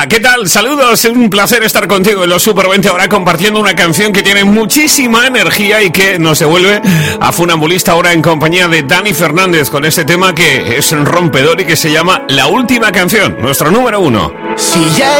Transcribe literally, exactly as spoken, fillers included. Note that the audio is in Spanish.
Hola, ¿qué tal? Saludos, es un placer estar contigo en los Super veinte ahora compartiendo una canción que tiene muchísima energía y que nos devuelve a Funambulista ahora en compañía de Dani Fernández con este tema que es rompedor y que se llama La Última Canción, nuestro número uno. Si ya